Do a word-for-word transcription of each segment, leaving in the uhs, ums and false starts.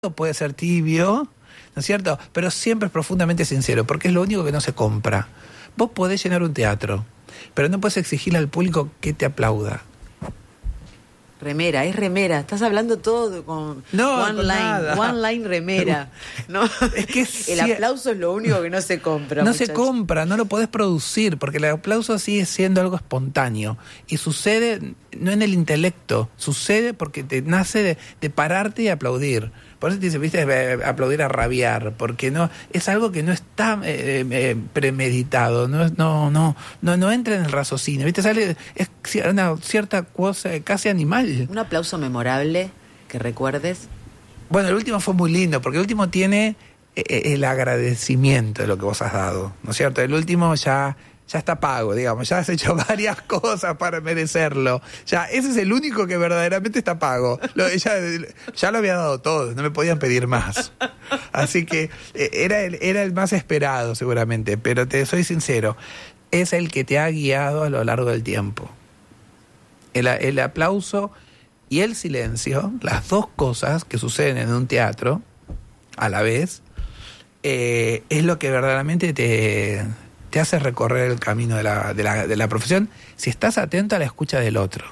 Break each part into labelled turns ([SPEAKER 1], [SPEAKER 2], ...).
[SPEAKER 1] puede ser tibio, ¿no es cierto? Pero siempre es profundamente sincero, porque es lo único que no se compra. Vos podés llenar un teatro, pero no podés exigirle al público que te aplauda.
[SPEAKER 2] Remera, es remera. Estás hablando todo con
[SPEAKER 1] no,
[SPEAKER 2] one
[SPEAKER 1] con
[SPEAKER 2] line,
[SPEAKER 1] nada.
[SPEAKER 2] one line remera. ¿No?
[SPEAKER 1] Es que
[SPEAKER 2] el
[SPEAKER 1] si...
[SPEAKER 2] aplauso es lo único que no se compra.
[SPEAKER 1] No
[SPEAKER 2] muchachos.
[SPEAKER 1] se compra, no lo podés producir, porque el aplauso sigue siendo algo espontáneo. Y sucede no en el intelecto, sucede porque te nace de, de pararte y aplaudir. Por eso te dice, viste, aplaudir a rabiar, porque no es algo que no está eh, eh, premeditado, no, no, no, no, no entra en el raciocinio, viste, sale, es una cierta cosa casi animal.
[SPEAKER 2] Un aplauso memorable que recuerdes.
[SPEAKER 1] Bueno, el último fue muy lindo, porque el último tiene eh, el agradecimiento de lo que vos has dado, ¿no es cierto? El último ya... ya está pago, digamos, ya has hecho varias cosas para merecerlo. Ya, ese es el único que verdaderamente está pago. Lo, ya, ya lo había dado todo, no me podían pedir más. Así que eh, era, el, era el más esperado seguramente, pero te soy sincero, es el que te ha guiado a lo largo del tiempo. El, el aplauso y el silencio, las dos cosas que suceden en un teatro a la vez, eh, es lo que verdaderamente te... te hace recorrer el camino de la, de, la, de la profesión si estás atento a la escucha del otro.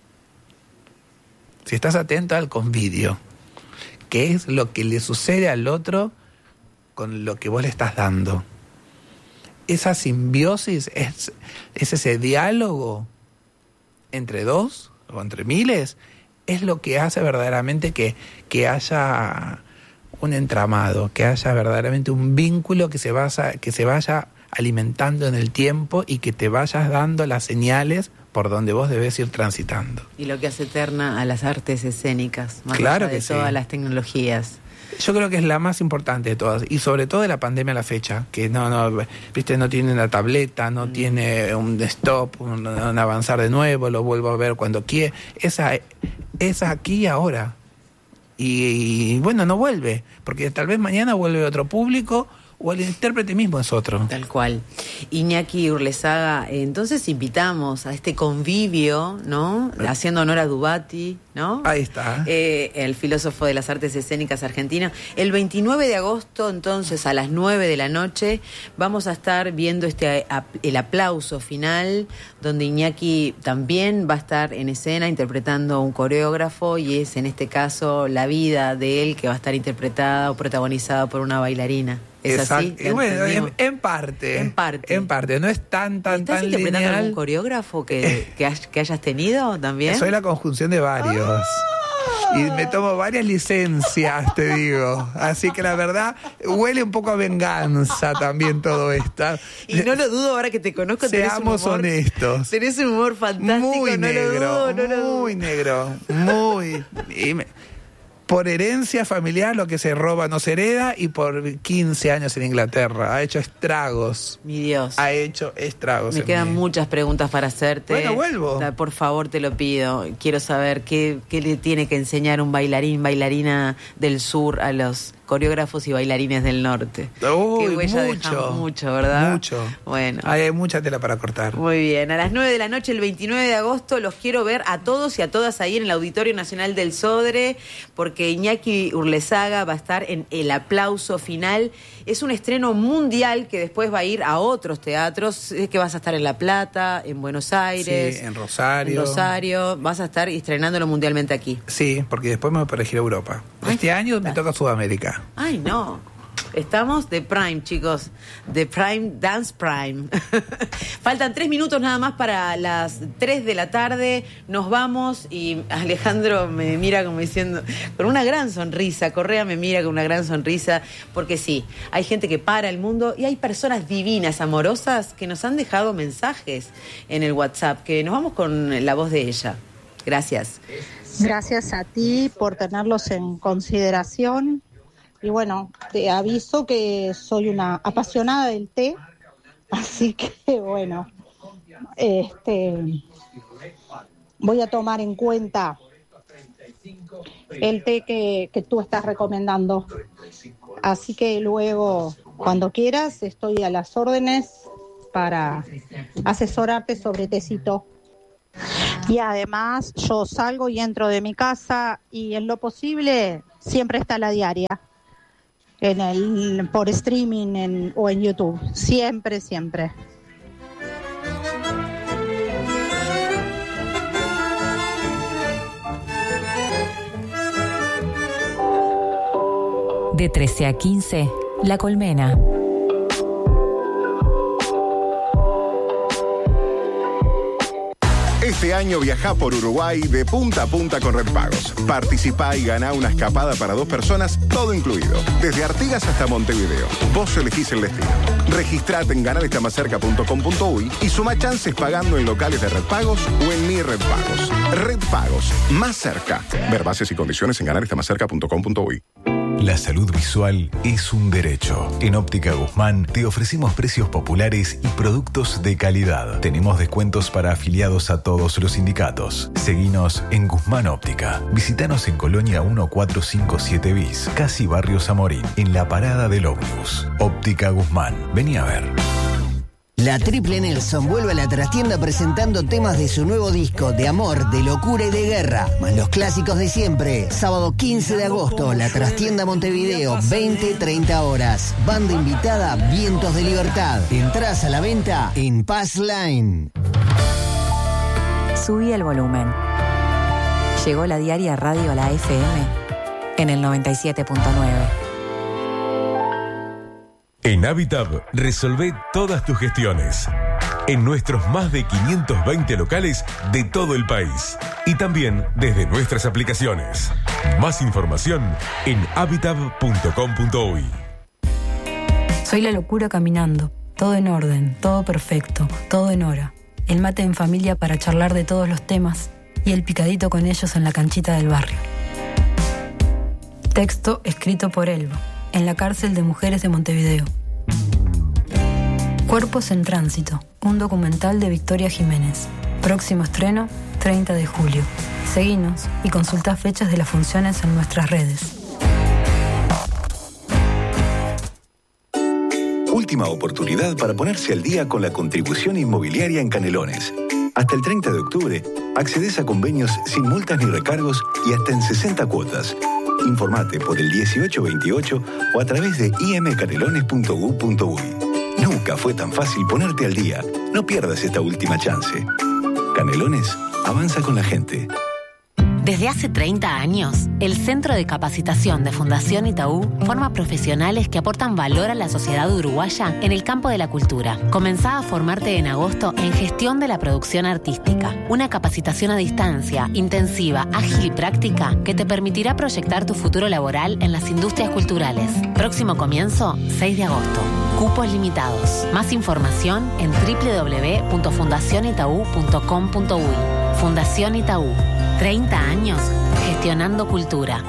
[SPEAKER 1] Si estás atento al convivio. ¿Qué es lo que le sucede al otro con lo que vos le estás dando? Esa simbiosis, es, es ese diálogo entre dos o entre miles, es lo que hace verdaderamente que, que haya un entramado, que haya verdaderamente un vínculo que se vaya, que se vaya alimentando en el tiempo y que te vayas dando las señales por donde vos debes ir transitando.
[SPEAKER 2] Y lo que hace eterna a las artes escénicas, más
[SPEAKER 1] claro
[SPEAKER 2] allá de
[SPEAKER 1] que
[SPEAKER 2] todas
[SPEAKER 1] sí.
[SPEAKER 2] las tecnologías.
[SPEAKER 1] Yo creo que es la más importante de todas, y sobre todo de la pandemia a la fecha, que no, no, viste, no tiene una tableta, no mm. tiene un stop, un, un avanzar de nuevo, lo vuelvo a ver cuando quiera. Esa es aquí y ahora. Y, y bueno, no vuelve, porque tal vez mañana vuelve otro público, o el intérprete mismo es otro.
[SPEAKER 2] Tal cual. Iñaki Urlesaga, entonces invitamos a este convivio, ¿no? Haciendo honor a Dubati, ¿no?
[SPEAKER 1] Ahí está.
[SPEAKER 2] Eh, el filósofo de las artes escénicas argentino. El veintinueve de agosto, entonces, a las nueve de la noche, vamos a estar viendo este el aplauso final, donde Iñaki también va a estar en escena interpretando a un coreógrafo, y es, en este caso, la vida de él que va a estar interpretada o protagonizada por una bailarina. ¿Es así?
[SPEAKER 1] Y bueno, en, en parte.
[SPEAKER 2] En parte.
[SPEAKER 1] En parte. No es tan, tan,
[SPEAKER 2] ¿Estás
[SPEAKER 1] tan
[SPEAKER 2] interpretando
[SPEAKER 1] lineal.
[SPEAKER 2] algún coreógrafo que, que, hay, que hayas tenido también?
[SPEAKER 1] Soy la conjunción de varios. ¡Ah! Y me tomo varias licencias, te digo. Así que la verdad, huele un poco a venganza también todo esto.
[SPEAKER 2] Y no lo dudo, ahora que te conozco.
[SPEAKER 1] Seamos
[SPEAKER 2] humor,
[SPEAKER 1] honestos.
[SPEAKER 2] Tenés un humor fantástico.
[SPEAKER 1] Muy
[SPEAKER 2] no
[SPEAKER 1] negro,
[SPEAKER 2] lo dudo, no lo dudo.
[SPEAKER 1] muy negro, muy... Y me, por herencia familiar lo que se roba no se hereda, y por quince años en Inglaterra ha hecho estragos.
[SPEAKER 2] Mi Dios.
[SPEAKER 1] Ha hecho estragos.
[SPEAKER 2] Me quedan
[SPEAKER 1] mí.
[SPEAKER 2] muchas preguntas para hacerte.
[SPEAKER 1] Bueno, vuelvo.
[SPEAKER 2] Por favor, te lo pido. Quiero saber qué, qué le tiene que enseñar un bailarín, bailarina del sur a los coreógrafos y bailarines del norte.
[SPEAKER 1] Uy,
[SPEAKER 2] qué huella
[SPEAKER 1] mucho,
[SPEAKER 2] dejamos, mucho, ¿verdad?
[SPEAKER 1] Mucho.
[SPEAKER 2] Bueno.
[SPEAKER 1] Hay mucha tela para cortar.
[SPEAKER 2] Muy bien. A las nueve de la noche, el veintinueve de agosto, los quiero ver a todos y a todas ahí en el Auditorio Nacional del Sodre, porque Iñaki Urlesaga va a estar en el aplauso final. Es un estreno mundial que después va a ir a otros teatros. Sé que vas a estar en La Plata, en Buenos Aires.
[SPEAKER 1] Sí, en Rosario.
[SPEAKER 2] En Rosario. Vas a estar estrenándolo mundialmente aquí.
[SPEAKER 1] Sí, porque después me voy para elegir Europa.
[SPEAKER 2] Ay,
[SPEAKER 1] este año me toca Sudamérica.
[SPEAKER 2] Ay, no. Estamos de Prime, chicos. De Prime, Dance Prime. Faltan tres minutos nada más para las tres de la tarde. Nos vamos y Alejandro me mira como diciendo, con una gran sonrisa. Correa me mira con una gran sonrisa. Porque sí, hay gente que para el mundo y hay personas divinas, amorosas, que nos han dejado mensajes en el WhatsApp. Que nos vamos con la voz de ella. Gracias.
[SPEAKER 3] Gracias a ti por tenerlos en consideración. Y bueno, te aviso que soy una apasionada del té, así que bueno, este, voy a tomar en cuenta el té que, que tú estás recomendando. Así que luego, cuando quieras, estoy a las órdenes para asesorarte sobre tecito. Y además yo salgo y entro de mi casa y en lo posible siempre está La Diaria, en el, por streaming en, o en YouTube, siempre, siempre.
[SPEAKER 4] De trece a quince, La Colmena.
[SPEAKER 5] Este año viajá por Uruguay de punta a punta con Redpagos. Participá y ganá una escapada para dos personas, todo incluido. Desde Artigas hasta Montevideo. Vos elegís el destino. Registrate en ganar está más cerca punto com punto uy y suma chances pagando en locales de Redpagos o en Mi Redpagos. Redpagos, más cerca. Ver bases y condiciones en ganar está más cerca punto com punto uy.
[SPEAKER 6] La salud visual es un derecho. En Óptica Guzmán te ofrecemos precios populares y productos de calidad. Tenemos descuentos para afiliados a todos los sindicatos. Seguinos en Guzmán Óptica. Visítanos en Colonia mil cuatrocientos cincuenta y siete bis, casi Barrio Zamorín, en la parada del ómnibus. Óptica Guzmán. Vení a ver.
[SPEAKER 7] La Triple Nelson vuelve a la trastienda presentando temas de su nuevo disco de amor, de locura y de guerra, más los clásicos de siempre. Sábado quince de agosto, la trastienda Montevideo, veinte treinta horas. Banda invitada, Vientos de Libertad. Entrás a la venta en Pass Line.
[SPEAKER 4] Subí el volumen. Llegó La Diaria Radio a la F M en el noventa y siete punto nueve.
[SPEAKER 8] En Habitab, resolvé todas tus gestiones. En nuestros más de quinientos veinte locales de todo el país. Y también desde nuestras aplicaciones. Más información en habitab punto com punto uy.
[SPEAKER 9] Soy la locura caminando. Todo en orden, todo perfecto, todo en hora. El mate en familia para charlar de todos los temas. Y el picadito con ellos en la canchita del barrio. Texto escrito por Elba, en la cárcel de mujeres de Montevideo. Cuerpos en Tránsito, un documental de Victoria Jiménez. Próximo estreno, treinta de julio. Seguinos y consulta fechas de las funciones en nuestras redes.
[SPEAKER 10] Última oportunidad para ponerse al día con la contribución inmobiliaria en Canelones. Hasta el treinta de octubre, accedes a convenios sin multas ni recargos y hasta en sesenta cuotas. Informate por el dieciocho veintiocho o a través de i m canelones punto u punto uy. Nunca fue tan fácil ponerte al día. No pierdas esta última chance. Canelones, avanza con la gente.
[SPEAKER 11] Desde hace treinta años, el Centro de Capacitación de Fundación Itaú forma profesionales que aportan valor a la sociedad uruguaya en el campo de la cultura. Comenzá a formarte en agosto en Gestión de la Producción Artística, una capacitación a distancia, intensiva, ágil y práctica que te permitirá proyectar tu futuro laboral en las industrias culturales. Próximo comienzo, seis de agosto. Cupos limitados. Más información en doble u doble u doble u punto fundación itaú punto com punto uy. Fundación Itaú. treinta años gestionando cultura.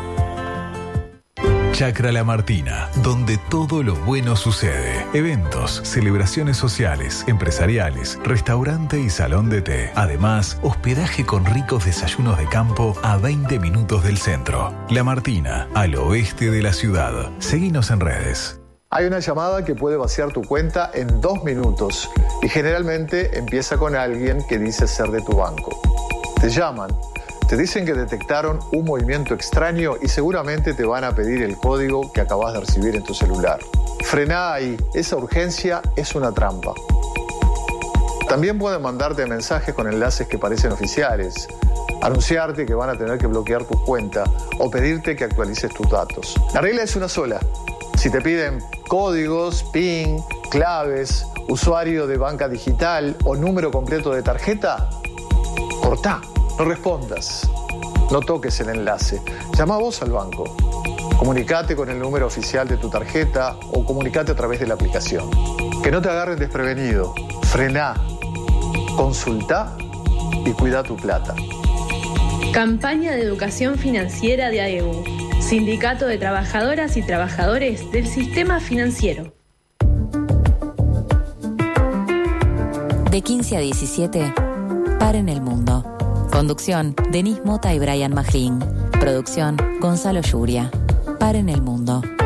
[SPEAKER 6] Chacra La Martina, donde todo lo bueno sucede. Eventos, celebraciones sociales, empresariales, restaurante y salón de té. Además, hospedaje con ricos desayunos de campo a veinte minutos del centro. La Martina, al oeste de la ciudad. Seguinos en redes.
[SPEAKER 12] Hay una llamada que puede vaciar tu cuenta en dos minutos y generalmente empieza con alguien que dice ser de tu banco. Te llaman, te dicen que detectaron un movimiento extraño y seguramente te van a pedir el código que acabas de recibir en tu celular. Frená ahí, esa urgencia es una trampa. También pueden mandarte mensajes con enlaces que parecen oficiales, anunciarte que van a tener que bloquear tu cuenta o pedirte que actualices tus datos. La regla es una sola. Si te piden códigos, PIN, claves, usuario de banca digital o número completo de tarjeta, cortá, no respondas, no toques el enlace. Llama vos al banco, comunicate con el número oficial de tu tarjeta o comunicate a través de la aplicación. Que no te agarren desprevenido, frená, consultá y cuida tu plata.
[SPEAKER 13] Campaña de educación financiera de A E U. Sindicato de Trabajadoras y Trabajadores del Sistema Financiero.
[SPEAKER 4] De quince a diecisiete, Paren el Mundo. Conducción, Denise Mota y Brian Magín. Producción, Gonzalo Yuria. Paren el Mundo.